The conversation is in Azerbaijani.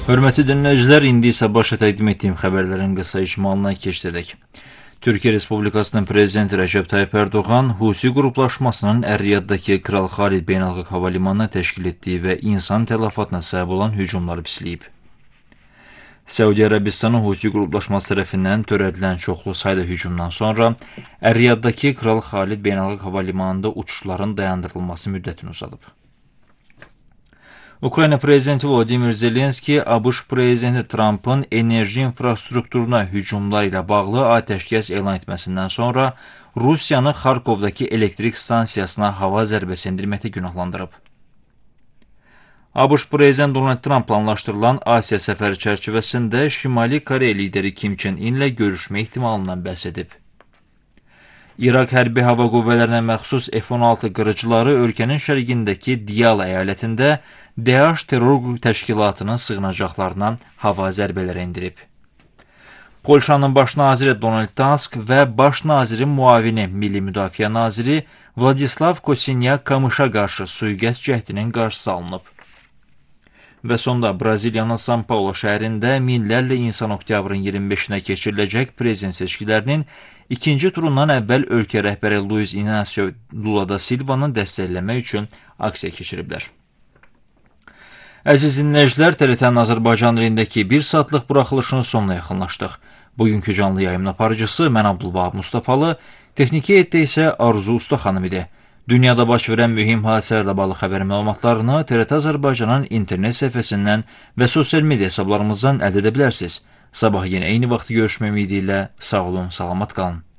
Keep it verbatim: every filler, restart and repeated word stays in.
Hörmətli dinləyicilər, indi isə başa təqdim etdiyim xəbərlərin qısa icmalına keçsək. Türkiyə Respublikasının Prezidenti Rəcəb Tayyip Ərdoğan Husi qruplaşmasının Ər-Riyaddakı Kral Xalid Beynəlxalq Hava Limanına təşkil etdiyi və insan tələfatına səbəb olan hücumları pisləyib. Səudiyyə Ərəbistanı Husi qruplaşması tərəfindən törədilən çoxlu sayda hücumdan sonra Ər-Riyaddakı Kral Xalid Beynəlxalq Hava Limanında uçuşların dayandırılması müddətini uzadıb. Ukrayna Prezidenti Vladimir Zelenski, ABŞ Prezidenti Trumpın enerji infrastrukturuna hücumlar ilə bağlı atəşkəs elan etməsindən sonra Rusiyanı Xarkovdakı elektrik stansiyasına hava zərbəsi endirməkdə günahlandırıb. ABŞ Prezidenti Donald Trump planlaşdırılan Asiya səfəri çərçivəsində Şimali Koreya lideri Kim Çen İnlə görüşmə ehtimalından bəhs edib. İraq hərbi hava qüvvələrinə məxsus F on altı qırıcıları ölkənin şərqindəki Diyala əyalətində Dəaş terror təşkilatının sığınacaqlarına hava zərbələri endirib. Polşanın baş naziri Donald Tusk və baş nazirin müavini Milli Müdafiə naziri Vladislav Kosinyak Kamışa qarşı sui-qəsd cəhdinin qarşısı alınıb. Və sonda Braziliyanın São Paulo şəhərində minlərlə insan oktyabrın iyirmi beşinə keçiriləcək prezident seçkilərinin ikinci turundan əvvəl ölkə rəhbəri Luiz Inácio Lula da Silvanın dəstəkləmək üçün aksiya keçiriblər. Əziz dinləyicilər, T R T-nin Azərbaycan dilindəki bir saatlıq buraxılışının sonuna yaxınlaşdıq. Bugünkü canlı yayımın aparıcısı mən Abdulvahab Mustafalı, texniki heyətdə isə Arzu Usta xanım idi. Dünyada baş verən mühim hadisələrlə bağlı xəbər məlumatlarını T R T Azərbaycanın internet səhifəsindən və sosial media hesablarımızdan əldə edə bilərsiniz. Sabah yenə eyni vaxtı görüşmək ümidi ilə sağ olun, salamat qalın.